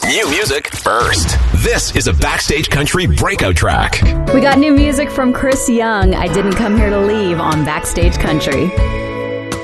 New music first. This is a Backstage Country breakout track. We got new music from Chris Young, I Didn't Come Here to Leave, on Backstage Country.